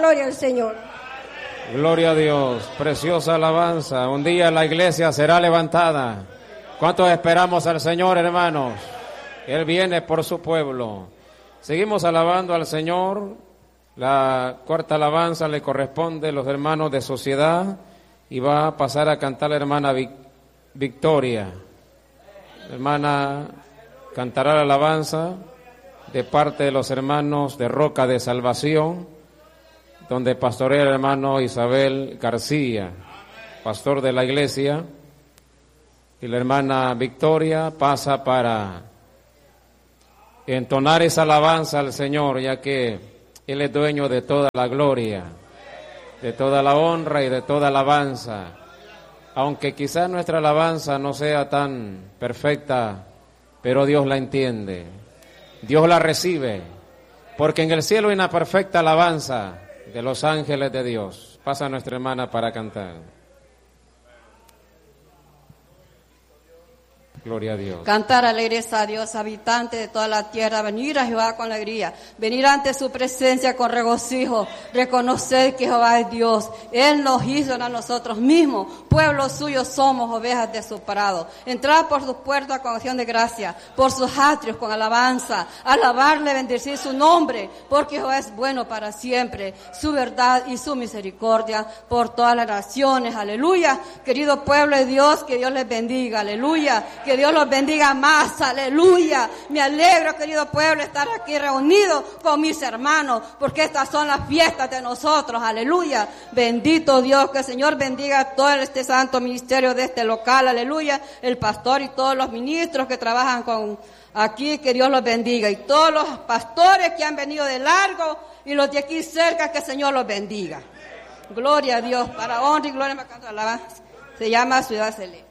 gloria al Señor. Gloria a Dios, preciosa alabanza. Un día la iglesia será levantada. ¿Cuántos esperamos al Señor, hermanos? Él viene por su pueblo. Seguimos alabando al Señor. La cuarta alabanza le corresponde a los hermanos de sociedad y va a pasar a cantar la hermana Victoria. La hermana cantará la alabanza de parte de los hermanos de Roca de Salvación, donde pastorea el hermano Isabel García, pastor de la iglesia, y la hermana Victoria pasa para entonar esa alabanza al Señor, ya que Él es dueño de toda la gloria, de toda la honra y de toda alabanza. Aunque quizás nuestra alabanza no sea tan perfecta, pero Dios la entiende, Dios la recibe, porque en el cielo hay una perfecta alabanza de los ángeles de Dios. Pasa nuestra hermana para cantar. Gloria a Dios. Cantar alegres a Dios, habitante de toda la tierra, venir a Jehová con alegría, venir ante su presencia con regocijo, reconocer que Jehová es Dios. Él nos hizo a nosotros mismos, pueblo suyo somos, ovejas de su prado. Entrar por sus puertas con acción de gracia, por sus atrios con alabanza, alabarle, bendecir su nombre, porque Jehová es bueno para siempre, su verdad y su misericordia por todas las naciones. Aleluya. Querido pueblo de Dios, que Dios les bendiga. Aleluya. Que Dios los bendiga más, aleluya. Me alegro, querido pueblo, estar aquí reunido con mis hermanos, porque estas son las fiestas de nosotros, aleluya. Bendito Dios, que el Señor bendiga todo este santo ministerio de este local, aleluya. El pastor y todos los ministros que trabajan con aquí, que Dios los bendiga. Y todos los pastores que han venido de largo y los de aquí cerca, que el Señor los bendiga. Gloria a Dios, para honra y gloria me canto alabanza. Se llama Ciudad Celeste.